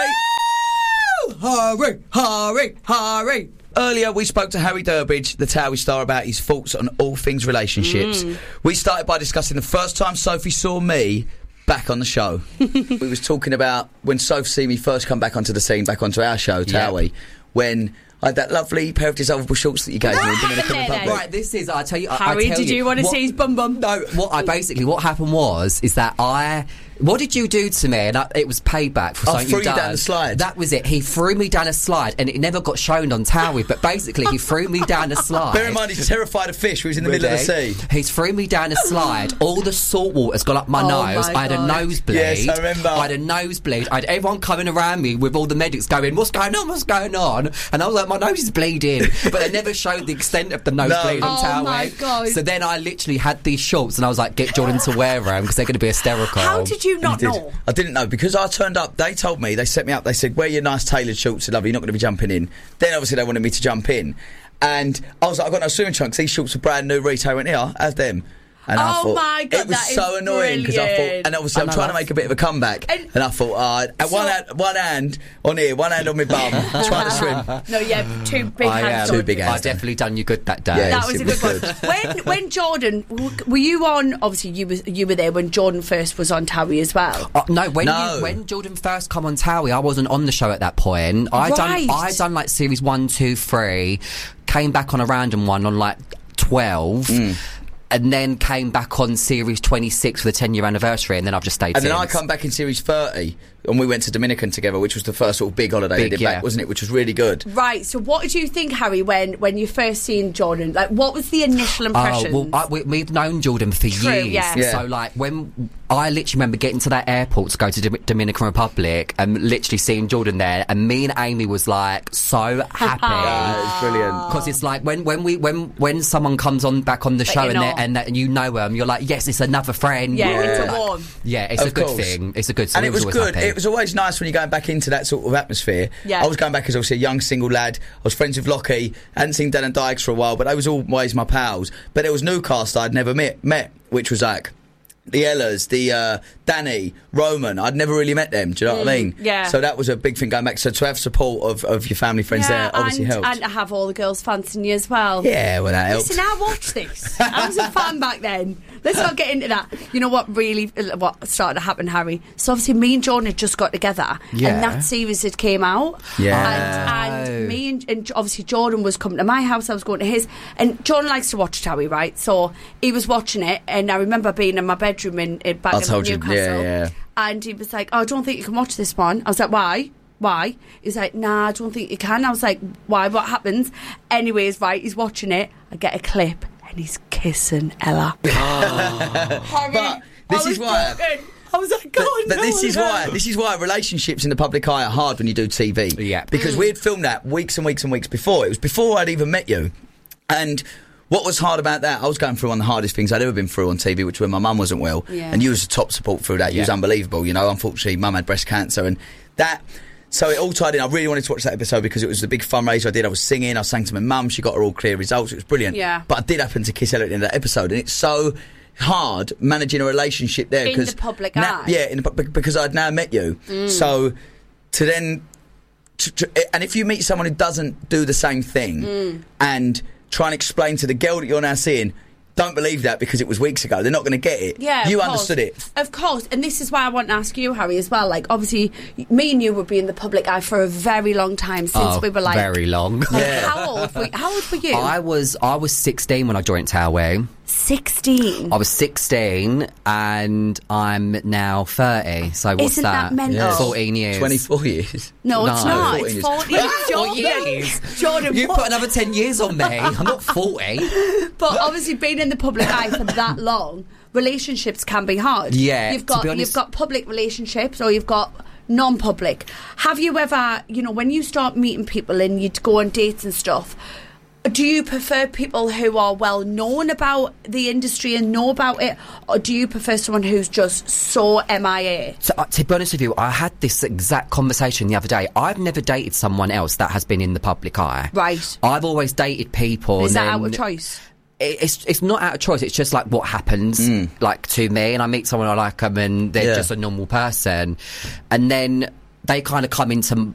Woo! Harry, Harry, Harry. Earlier, we spoke to Harry Durbidge, the Towie star, about his thoughts on all things relationships. Mm. We started by discussing the first time Sophie saw me back on the show. We was talking about when Sophie see me first come back onto the scene, back onto our show, Towie, yep. when I had that lovely pair of dissolvable shorts that you gave me in Dominican Republic. Right, this is, I tell you, I, Harry, I tell did you, you want to what, see his bum bum? No, what I basically, what happened was, is that I, what did you do to me? And I, it was payback for I something threw you you done. down the slide. That was it. He threw me down a slide, and it never got shown on Towie, but basically he threw me down a slide. Bear in mind, he's terrified of fish. He was in the middle of the sea. He threw me down a slide. All the salt water's gone up my Oh nose. my I had a God. nosebleed. Yes, I remember. I had a nosebleed. I had everyone coming around me with all the medics going, "What's going on? What's going on?" And I was like, "My nose is bleeding," but they never showed the extent of the nosebleed No. on Oh Towie. my God. So then I literally had these shorts, and I was like, "Get Jordan to wear them because they're going to be hysterical." How did you not Did. know? I didn't know because I turned up. They told me, they set me up. They said, "Wear your nice tailored shorts, love. You're not going to be jumping in." Then obviously they wanted me to jump in, and I was like, "I've got no swimming trunks. These shorts are brand new retail." I went, "Here, have them." And I Oh thought, my God, it was that so is annoying because I thought, brilliant. and obviously I I'm know, trying to that's- make a bit of a comeback, and, I thought, uh, at one hand, one hand on here, one hand on my bum, trying to swim. No, yeah, two big I, hands. um, Two big hands. I definitely done you good that day. Yeah, That was it a was good one. When when Jordan, w- were you on? Obviously, you was you were there when Jordan first was on Towie as well. Uh, no, when No. You, when Jordan first come on Towie, I wasn't on the show at that point. I Right. done I done like series one, two, three, came back on a random one on like twelve. Mm. And then came back on series twenty-six for the ten year anniversary, and then I've just stayed And then since. I come back in series thirty, and we went to Dominican together, which was the first sort of big holiday Big, they did yeah. back, wasn't it? Which was really good. Right. So, what did you think, Harry, when when you first seen Jordan? Like, what was the initial impression? Oh, well, I, we, we've known Jordan for True, years. yeah. Yeah. So, like, when I literally remember getting to that airport to go to Dom- Dominican Republic and literally seeing Jordan there, and me and Amy was like so happy. Yeah, it's brilliant. Because it's like when when we when when someone comes on back on the But show you and know. they and, that, and you know them, you're like, yes, it's another friend. Yeah, Yeah. it's a Like, warm. Yeah, it's a Of good course. thing. It's a good. So And it was always good. happy. It was always nice when you're going back into that sort of atmosphere. Yeah. I was going back as obviously a young single lad. I was friends with Lockie. Hadn't seen Dan and Dykes for a while, but they was always my pals. But there was new cast I'd never met, met which was like the Ellas, the uh, Danny, Roman. I'd never really met them. Do you know what I mean? yeah. So that was a big thing going back. So to have support of, of your family, friends there obviously and, helped. and to have all the girls fancying you as well. Yeah, well, that helped. Listen, I watched this. I was a fan back then. Let's not get into that. You know what really, what started to happen, Harry? So obviously me and Jordan had just got together, Yeah. and that series had came out. Yeah. And, and me and, and obviously Jordan was coming to my house, I was going to his, and Jordan likes to watch Towie, right? So he was watching it, and I remember being in my bedroom in, in back I in told you, Newcastle, yeah, yeah. and he was like, "Oh, I don't think you can watch this one." I was like, "Why?" Why? He's like, "Nah, I don't think you can." I was like, "Why? What happens?" Anyways, right, he's watching it. I get a clip, and he's kissing Ella. Harry, But this I is was why. broken. I was like, God, But no, this is no. why this is why relationships in the public eye are hard when you do T V. Yeah. Because we had filmed that weeks and weeks and weeks before. It was before I'd even met you. And what was hard about that, I was going through one of the hardest things I'd ever been through on T V, which was when my mum wasn't well. Yeah. And you was the top support through that. You Yeah. was unbelievable. You know, unfortunately, mum had breast cancer, and that So it all tied in. I really wanted to watch that episode because it was the big fundraiser I did. I was singing, I sang to my mum, she got her all clear results. It was brilliant. Yeah. But I did happen to kiss Elliot in that episode, and it's so hard managing a relationship there. In cause the public now, eye. Yeah, in the, because I'd now met you. Mm. So to then... To, to, and if you meet someone who doesn't do the same thing Mm. and try and explain to the girl that you're now seeing, don't believe that because it was weeks ago, they're not going to get it. Yeah, you of understood course. it. Of course, and this is why I want to ask you, Harry, as well. Like, obviously, me and you would be in the public eye for a very long time since Oh, we were like very long. Like, how old? Were, how old were you? I was I was sixteen when I joined Towie. Sixteen. I was sixteen, and I'm now thirty. So what's Isn't that mental? Yeah. Fourteen years. Twenty-four years. No, it's No. not. fourteen It's forty. Four Jordan, years. Jordan, You what? put another ten years on me. I'm not forty. But obviously, being in the public eye for that long, relationships can be hard. Yeah, you've to got be honest- you've got public relationships, or you've got non-public. Have you ever, you know, when you start meeting people and you go on dates and stuff, do you prefer people who are well known about the industry and know about it, or do you prefer someone who's just so M I A? So, uh, to be honest with you, I had this exact conversation the other day. I've never dated someone else that has been in the public eye. Right. I've always dated people. Is and that then out of choice? It's it's not out of choice. It's just like what happens, like to me, and I meet someone I like them, and they're Yeah. just a normal person, and then they kind of come into